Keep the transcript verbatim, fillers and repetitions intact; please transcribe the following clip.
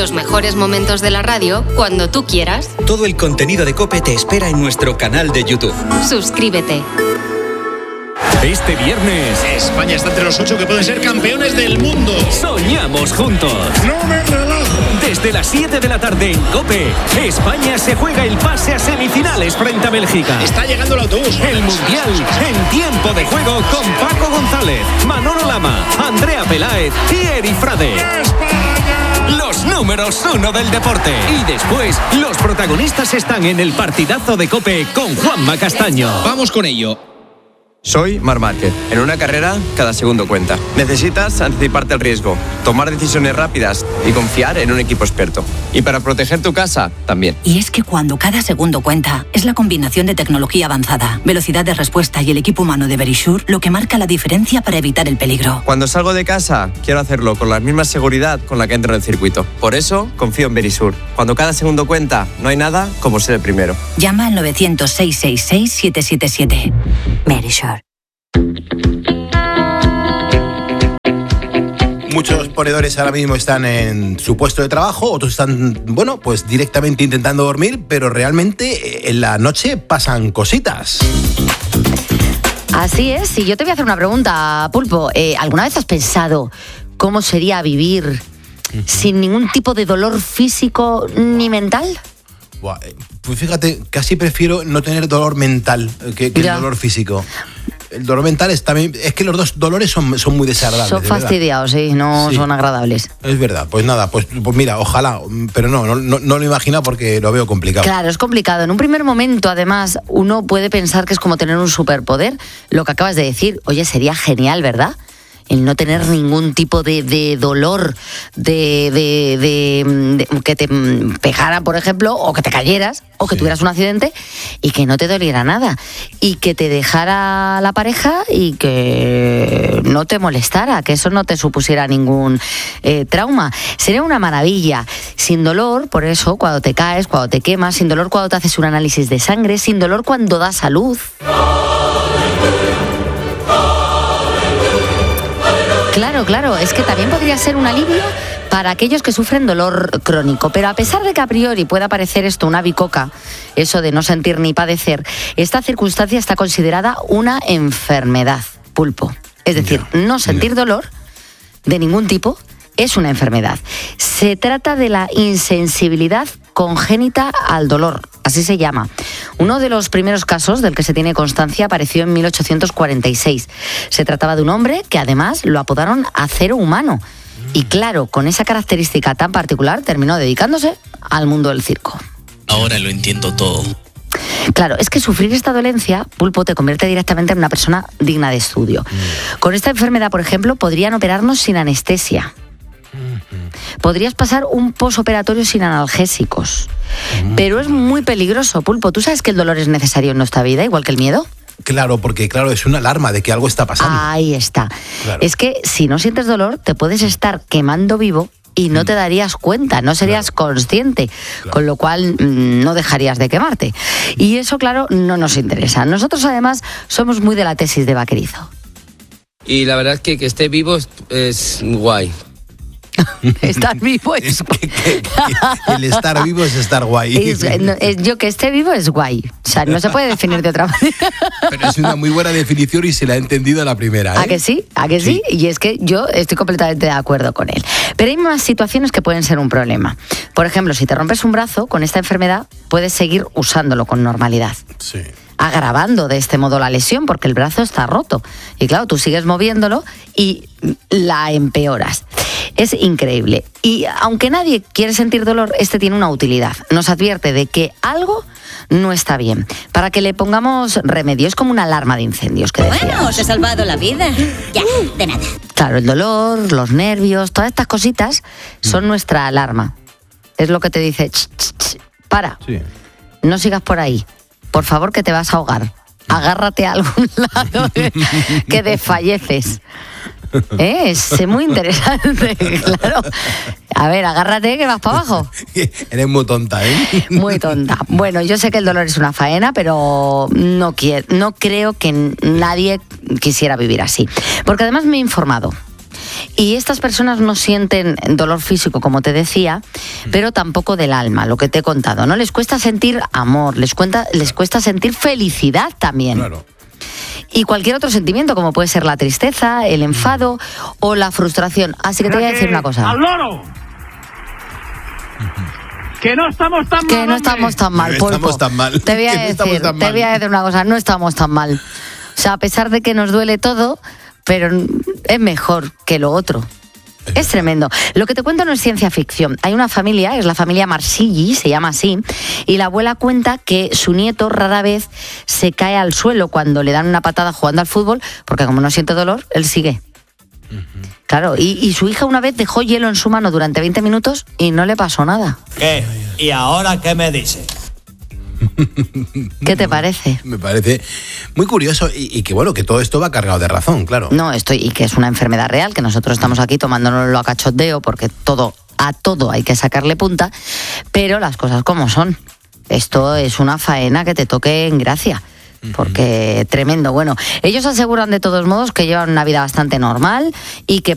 Los mejores momentos de la radio cuando tú quieras. Todo el contenido de COPE te espera en nuestro canal de YouTube. Suscríbete. Este viernes, España está entre los ocho que pueden ser campeones del mundo. Soñamos juntos. ¡No me relajo! Desde las siete de la tarde en COPE, España se juega el pase a semifinales frente a Bélgica. Está llegando el autobús. El Mundial en tiempo de juego con Paco González, Manolo Lama, Andrea Peláez y Eri Frade. ¡España! Los números uno del deporte. Y después, los protagonistas están en el partidazo de COPE con Juanma Castaño. Vamos con ello. Soy Marc Márquez. En una carrera, cada segundo cuenta. Necesitas anticiparte al riesgo, tomar decisiones rápidas y confiar en un equipo experto. Y para proteger tu casa, también. Y es que cuando cada segundo cuenta, es la combinación de tecnología avanzada, velocidad de respuesta y el equipo humano de Verisure lo que marca la diferencia para evitar el peligro. Cuando salgo de casa, quiero hacerlo con la misma seguridad con la que entro en el circuito. Por eso, confío en Verisure. Cuando cada segundo cuenta, no hay nada como ser el primero. Llama al nueve cero cero, seis seis seis, siete siete siete. Verisure. Muchos ponedores ahora mismo están en su puesto de trabajo, otros están, bueno, pues directamente intentando dormir, pero realmente en la noche pasan cositas. Así es, y yo te voy a hacer una pregunta, Pulpo. Eh, ¿Alguna vez has pensado cómo sería vivir uh-huh. sin ningún tipo de dolor físico ni mental? Buah, pues fíjate, casi prefiero no tener dolor mental que, que el dolor físico. El dolor mental es también, es que los dos dolores son, son muy desagradables. Son fastidiados, sí, no sí. son agradables. Es verdad, pues nada, pues, pues mira, ojalá, pero no, no, no, no lo imagino porque lo veo complicado. Claro, es complicado. En un primer momento, además, uno puede pensar que es como tener un superpoder. Lo que acabas de decir, oye, sería genial, ¿verdad? El no tener ningún tipo de, de dolor, de, de, de, de que te pegara, por ejemplo, o que te cayeras, o que sí. tuvieras un accidente y que no te doliera nada. Y que te dejara la pareja y que no te molestara, que eso no te supusiera ningún eh, trauma. Sería una maravilla. Sin dolor, por eso, cuando te caes, cuando te quemas, sin dolor cuando te haces un análisis de sangre, sin dolor cuando das a luz. Claro, claro, es que también podría ser un alivio para aquellos que sufren dolor crónico. Pero a pesar de que a priori pueda parecer esto una bicoca, eso de no sentir ni padecer, esta circunstancia está considerada una enfermedad, Pulpo. Es decir, yeah, no sentir yeah. dolor de ningún tipo es una enfermedad. Se trata de la insensibilidad congénita al dolor, así se llama. Uno de los primeros casos del que se tiene constancia apareció en mil ochocientos cuarenta y seis. Se trataba de un hombre que además lo apodaron acero humano. Y claro, con esa característica tan particular terminó dedicándose al mundo del circo. Ahora lo entiendo todo. Claro, es que sufrir esta dolencia, Pulpo, te convierte directamente en una persona digna de estudio. Mm. Con esta enfermedad, por ejemplo, podrían operarnos sin anestesia. Podrías pasar un posoperatorio sin analgésicos. Mm. Pero es muy peligroso, Pulpo. ¿Tú sabes que el dolor es necesario en nuestra vida, igual que el miedo? Claro, porque claro, es una alarma de que algo está pasando. Ahí está. Claro. Es que si no sientes dolor, te puedes estar quemando vivo y no te darías cuenta, no serías claro. consciente, claro. con lo cual no dejarías de quemarte. Y eso, claro, no nos interesa. Nosotros, además, somos muy de la tesis de Vaquerizo. Y la verdad es que que esté vivo es, es guay. Estar vivo es, es que, que, que el estar vivo es estar guay. Es, no, es, yo que esté vivo es guay. O sea, no se puede definir de otra manera. Pero es una muy buena definición y se la ha entendido a la primera, ¿eh? ¿A que sí? ¿A que sí? sí? Y es que yo estoy completamente de acuerdo con él. Pero hay más situaciones que pueden ser un problema. Por ejemplo, si te rompes un brazo con esta enfermedad, puedes seguir usándolo con normalidad. Sí. Agravando de este modo la lesión porque el brazo está roto. Y claro, tú sigues moviéndolo y la empeoras. Es increíble. Y aunque nadie quiere sentir dolor, este tiene una utilidad. Nos advierte de que algo no está bien, para que le pongamos remedio. Es como una alarma de incendios que decíamos. Bueno, os he salvado la vida. Ya, de nada. Claro, el dolor, los nervios, todas estas cositas son nuestra alarma. Es lo que te dice, ch, ch, ch, para, sí. no sigas por ahí. Por favor, que te vas a ahogar. Agárrate a algún lado que, que desfalleces. ¿Eh? Es muy interesante, claro. A ver, agárrate que vas para abajo. Eres muy tonta, ¿eh? Muy tonta. Bueno, yo sé que el dolor es una faena, pero no, quiero, no creo que nadie quisiera vivir así. Porque además me he informado. Y estas personas no sienten dolor físico, como te decía, pero tampoco del alma, lo que te he contado, ¿no? Les cuesta sentir amor, les, cuenta, les cuesta sentir felicidad también. Claro. Y cualquier otro sentimiento, como puede ser la tristeza, el enfado o la frustración. Así que te voy a decir una cosa. ¡Al loro! Que no estamos tan mal. Que no estamos tan mal, No Pulpo. estamos tan mal. Te voy a Que no estamos decir, tan te mal. voy a decir una cosa, no estamos tan mal. O sea, a pesar de que nos duele todo, pero es mejor que lo otro. Es tremendo. Lo que te cuento no es ciencia ficción. Hay una familia, es la familia Marsilli, se llama así, y la abuela cuenta que su nieto rara vez se cae al suelo cuando le dan una patada jugando al fútbol, porque como no siente dolor, él sigue. Claro, y, y su hija una vez dejó hielo en su mano durante veinte minutos y no le pasó nada. ¿Qué? ¿Y ahora qué me dice? ¿Qué te parece? Me parece muy curioso y, y que bueno, que todo esto va cargado de razón, claro. No, estoy, y que es una enfermedad real, que nosotros estamos aquí tomándonoslo a cachondeo porque todo, a todo hay que sacarle punta, pero las cosas como son. Esto es una faena que te toque en gracia. Porque tremendo. Bueno, ellos aseguran de todos modos que llevan una vida bastante normal y que